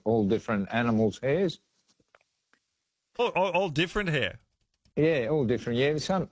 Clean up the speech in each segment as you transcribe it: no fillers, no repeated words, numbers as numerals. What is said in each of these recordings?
all different animals' hairs. All different hair. Yeah, all different. Yeah, some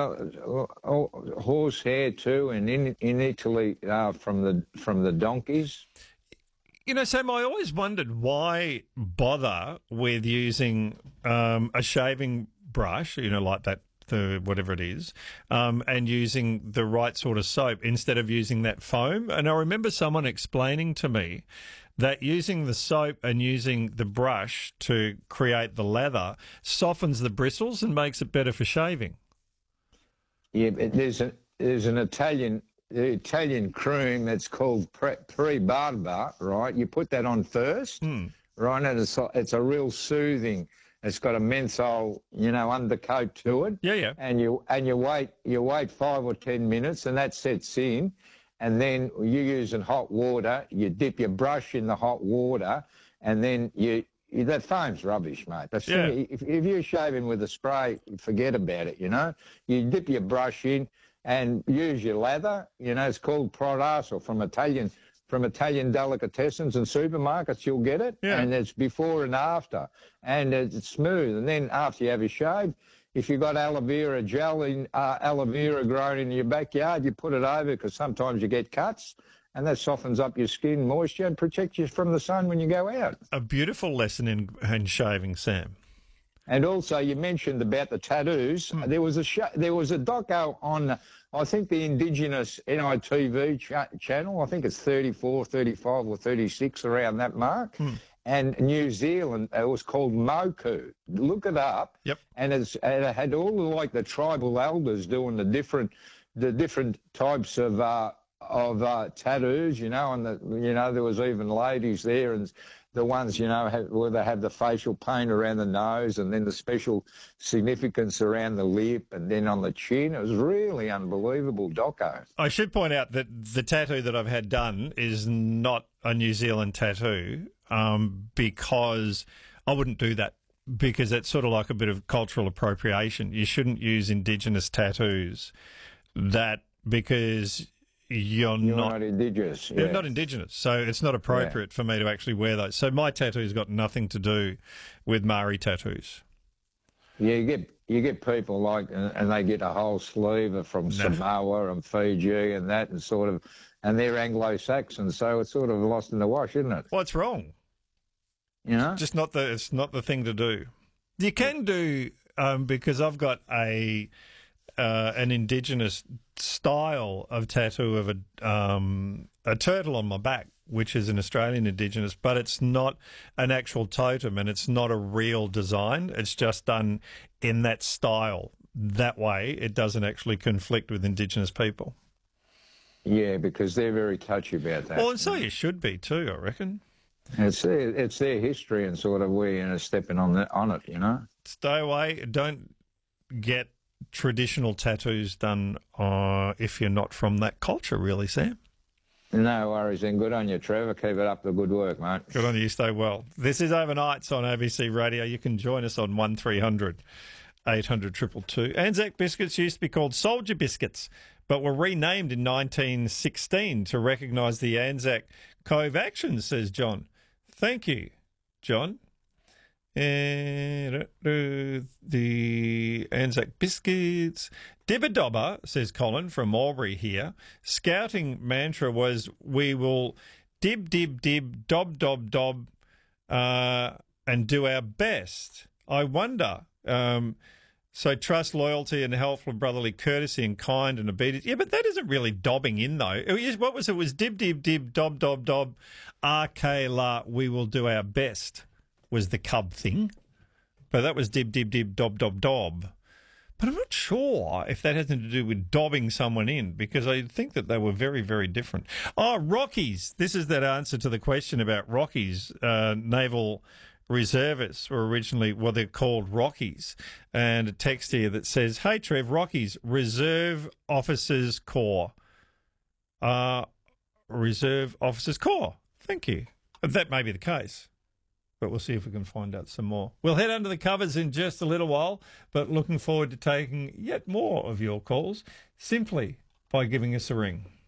horse hair too, and in Italy from the donkeys. You know, Sam, I always wondered why bother with using a shaving brush, you know, like that, whatever it is, and using the right sort of soap instead of using that foam. And I remember someone explaining to me that using the soap and using the brush to create the lather softens the bristles and makes it better for shaving. Yeah, but there's an Italian cream that's called Pre-Barba, right? You put that on first, right? And it's a real soothing. It's got a menthol, undercoat to it. Yeah. And you wait 5 or 10 minutes, and that sets in. And then you're using hot water. You dip your brush in the hot water, and then that foam's rubbish, mate. If you're shaving with a spray, forget about it. You dip your brush in and use your lather. It's called Prodasso from Italian delicatessens and supermarkets. You'll get it, and it's before and after, and it's smooth. And then after you have a shave, if you've got aloe vera gel aloe vera grown in your backyard, you put it over, because sometimes you get cuts, and that softens up your skin moisture and protects you from the sun when you go out. A beautiful lesson in shaving, Sam. And also, you mentioned about the tattoos. There was a doco on, I think, the Indigenous NITV channel. I think it's 34, 35 or 36, around that mark. And New Zealand, it was called Moku. Look it up. Yep. And it had all the tribal elders doing the different types of tattoos, and there was even ladies there, and the ones, where they have the facial paint around the nose, and then the special significance around the lip, and then on the chin. It was really unbelievable doco. I should point out that the tattoo that I've had done is not a New Zealand tattoo, because I wouldn't do that, because it's sort of like a bit of cultural appropriation. You shouldn't use Indigenous tattoos because you're not Indigenous. You're not Indigenous, so it's not appropriate for me to actually wear those. So my tattoo's got nothing to do with Maori tattoos. Yeah, you get people and they get a whole sleeve from Samoa and Fiji and that, and they're Anglo-Saxon, so it's sort of lost in the wash, isn't it? What's wrong? Just it's not the thing to do. You can do, because I've got an Indigenous style of tattoo of a turtle on my back, which is an Australian Indigenous, but it's not an actual totem, and it's not a real design. It's just done in that style. That way, it doesn't actually conflict with Indigenous people. Yeah, because they're very touchy about that. Well, and so you should be too, I reckon. It's their history, and sort of we're stepping on it, Stay away. Don't get traditional tattoos done if you're not from that culture, really, Sam. No worries, and good on you, Trevor. Keep it up the good work, mate. Good on you. Stay well. This is Overnights on ABC Radio. You can join us on 1300 800 222. Anzac biscuits used to be called Soldier biscuits, but were renamed in 1916 to recognise the Anzac Cove actions, says John. Thank you, John. And the Anzac biscuits. Dibba dobber, says Colin from Albury here. Scouting mantra was, we will dib, dib, dib, dob, dob, dob, and do our best. I wonder, so trust, loyalty and helpful brotherly courtesy and kind and obedience. Yeah, but that isn't really dobbing in, though. What was it? It was dib, dib, dib, dob, dob, dob, RK la, we will do our best, was the cub thing. But that was dib, dib, dib, dob, dob, dob. But I'm not sure if that has anything to do with dobbing someone in, because I think that they were very, very different. Oh, Rockies. This is that answer to the question about Rockies. Naval reservists were originally, they're called Rockies. And a text here that says, hey, Trev, Rockies, Reserve Officers Corps. Reserve Officers Corps. Thank you. That may be the case, but we'll see if we can find out some more. We'll head under the covers in just a little while, but looking forward to taking yet more of your calls simply by giving us a ring.